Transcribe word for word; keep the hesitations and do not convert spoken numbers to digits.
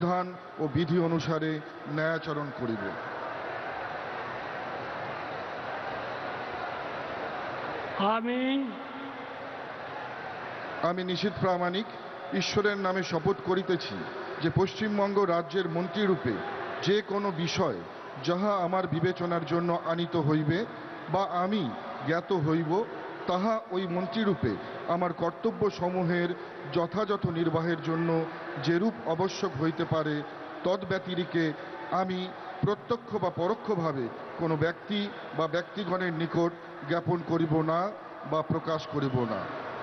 বিধান ও বিধি অনুসারে ন্যায়াচরণ করিব। আমি আমি নিশীথ প্রামাণিক ঈশ্বরের নামে শপথ করিতেছি যে পশ্চিমবঙ্গ রাজ্যের মন্ত্রীরূপে যে কোনো বিষয় যাহা আমার বিবেচনার জন্য আনিত হইবে বা আমি জ্ঞাত হইব, তাহা ওই মন্ত্রীরূপে আমার কর্তব্য সমূহের যথাযথ নির্বাহের জন্য যেরূপ আবশ্যক হইতে পারে তদ্ব্যতিরিকে আমি প্রত্যক্ষ বা পরোক্ষভাবে কোনো ব্যক্তি বা ব্যক্তিগণের নিকট জ্ঞাপন করিব না বা প্রকাশ করিব না।